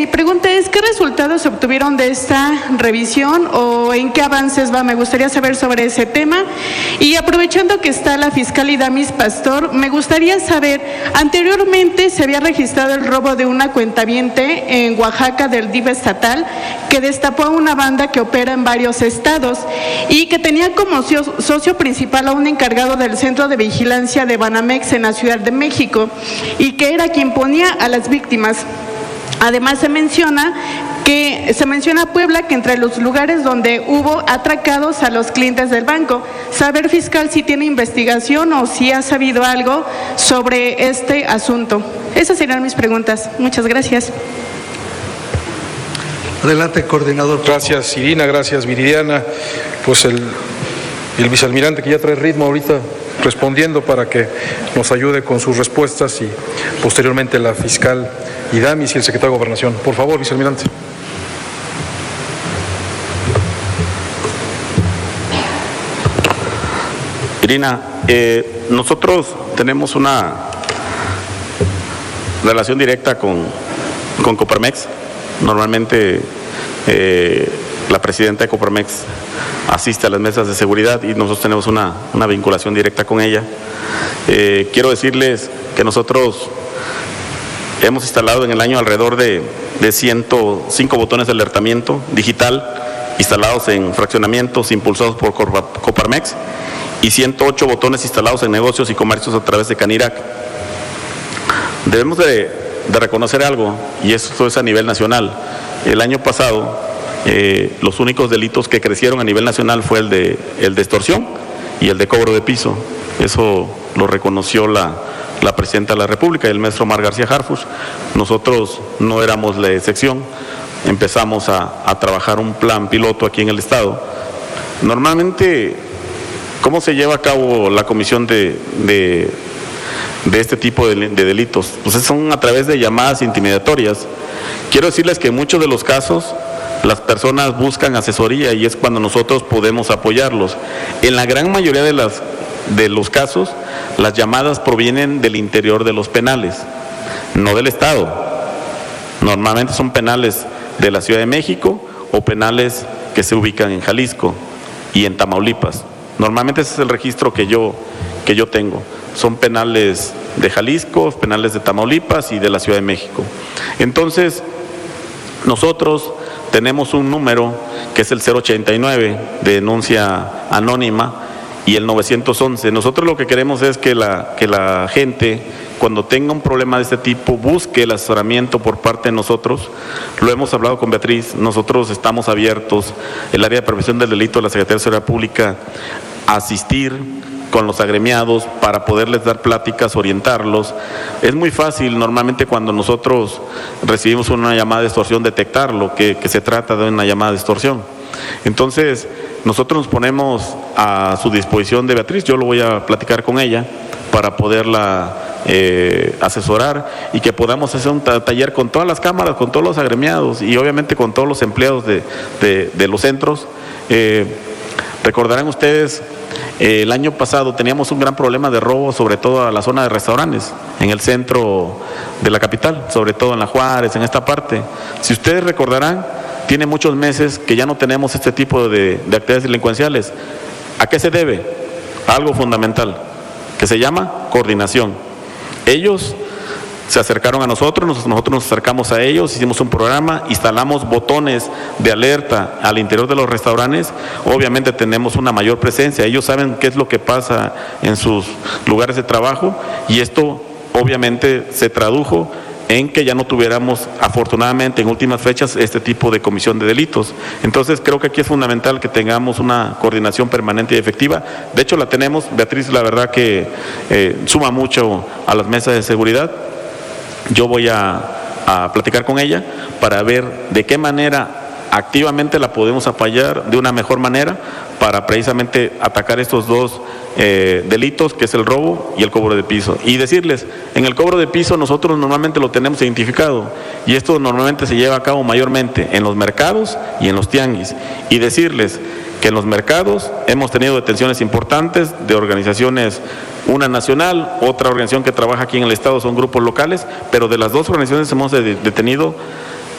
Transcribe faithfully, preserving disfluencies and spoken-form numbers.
mi pregunta es, ¿qué resultados se obtuvieron de esta revisión o en qué avances va? Me gustaría saber sobre ese tema. Y aprovechando que está la fiscal Idamis Pastor, me gustaría saber, anteriormente se había registrado el robo de una cuentaviente en Oaxaca del D I F estatal que destapó a una banda que opera en varios estados y que tenía como socio principal a un encargado del Centro de Vigilancia de Banamex en la Ciudad de México y que era quien ponía a las víctimas. Además se menciona que se menciona Puebla, que entre los lugares donde hubo atracados a los clientes del banco. Saber, fiscal, si tiene investigación o si ha sabido algo sobre este asunto. Esas serían mis preguntas. Muchas gracias. Adelante, coordinador. Gracias, Irina, gracias, Viridiana. Pues el, el vicealmirante, que ya trae ritmo ahorita, respondiendo para que nos ayude con sus respuestas, y posteriormente la fiscal Idamis y el secretario de Gobernación. Por favor, vicealmirante. Irina, eh, nosotros tenemos una relación directa con, con Coparmex. Normalmente eh, la presidenta de Coparmex asiste a las mesas de seguridad y nosotros tenemos una, una vinculación directa con ella. Eh, quiero decirles que nosotros hemos instalado en el año alrededor de, de ciento cinco botones de alertamiento digital instalados en fraccionamientos impulsados por Coparmex y ciento ocho botones instalados en negocios y comercios a través de Canirac. Debemos de, de reconocer algo, y esto es a nivel nacional. El año pasado, eh, los únicos delitos que crecieron a nivel nacional fue el de, el de extorsión y el de cobro de piso. Eso lo reconoció la, la presidenta de la República y el maestro Omar García Harfuch. Nosotros no éramos la excepción. Empezamos a, a trabajar un plan piloto aquí en el Estado. Normalmente, ¿cómo se lleva a cabo la comisión de, de, de este tipo de, de delitos? Pues son a través de llamadas intimidatorias. Quiero decirles que en muchos de los casos las personas buscan asesoría y es cuando nosotros podemos apoyarlos. En la gran mayoría de, las, de los casos, las llamadas provienen del interior de los penales, no del Estado. Normalmente son penales de la Ciudad de México o penales que se ubican en Jalisco y en Tamaulipas. Normalmente ese es el registro que yo, que yo tengo. Son penales de Jalisco, penales de Tamaulipas y de la Ciudad de México. Entonces, nosotros tenemos un número que es el cero ochenta y nueve de denuncia anónima y el novecientos once. Nosotros lo que queremos es que la, que la gente, cuando tenga un problema de este tipo, busque el asesoramiento por parte de nosotros. Lo hemos hablado con Beatriz, nosotros estamos abiertos, el área de prevención del delito de la Secretaría de Seguridad Pública, a asistir con los agremiados para poderles dar pláticas, orientarlos. Es muy fácil normalmente cuando nosotros recibimos una llamada de extorsión detectarlo, que, que se trata de una llamada de extorsión. Entonces, nosotros nos ponemos a su disposición de Beatriz, yo lo voy a platicar con ella para poderla eh, asesorar y que podamos hacer un taller con todas las cámaras, con todos los agremiados y obviamente con todos los empleados de, de, de los centros. Eh, recordarán ustedes, eh, el año pasado teníamos un gran problema de robo, sobre todo a la zona de restaurantes, en el centro de la capital, sobre todo en La Juárez, en esta parte. Si ustedes recordarán, tiene muchos meses que ya no tenemos este tipo de, de actividades delincuenciales. ¿A qué se debe? A algo fundamental, que se llama coordinación. Ellos se acercaron a nosotros, nosotros nos acercamos a ellos, hicimos un programa, instalamos botones de alerta al interior de los restaurantes. Obviamente tenemos una mayor presencia, ellos saben qué es lo que pasa en sus lugares de trabajo y esto obviamente se tradujo en que ya no tuviéramos, afortunadamente en últimas fechas, este tipo de comisión de delitos. Entonces creo que aquí es fundamental que tengamos una coordinación permanente y efectiva. De hecho la tenemos, Beatriz la verdad que eh, suma mucho a las mesas de seguridad. Yo voy a, a platicar con ella para ver de qué manera activamente la podemos apoyar de una mejor manera para precisamente atacar estos dos eh, delitos, que es el robo y el cobro de piso. Y decirles, en el cobro de piso nosotros normalmente lo tenemos identificado y esto normalmente se lleva a cabo mayormente en los mercados y en los tianguis. Y decirles que en los mercados hemos tenido detenciones importantes de organizaciones, una nacional, otra organización que trabaja aquí en el Estado, son grupos locales, pero de las dos organizaciones hemos detenido